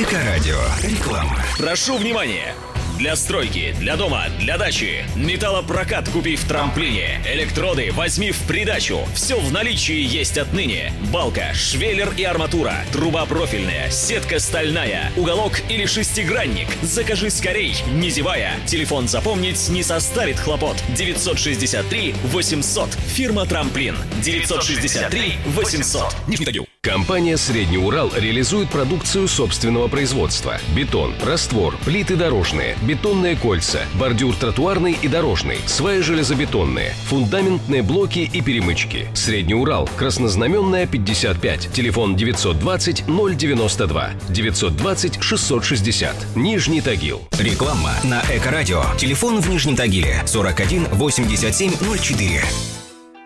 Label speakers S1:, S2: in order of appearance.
S1: Эко-радио. Реклама.
S2: Прошу внимания! Для стройки, для дома, для дачи. Металлопрокат купи в Трамплине. Электроды возьми в придачу. Все в наличии есть отныне. Балка, швеллер и арматура. Труба профильная, сетка стальная. Уголок или шестигранник. Закажи скорей, не зевая. Телефон запомнить не составит хлопот. 963 800. Фирма Трамплин. 963 800. Нижний Тагил.
S3: Компания «Средний Урал» реализует продукцию собственного производства. Бетон, раствор, плиты дорожные, бетонные кольца, бордюр тротуарный и дорожный, сваи железобетонные, фундаментные блоки и перемычки. «Средний Урал», Краснознаменная, 55, телефон 920 092, 920 660, Нижний Тагил.
S1: Реклама на Эко-радио. Телефон в Нижнем Тагиле 41 87 04.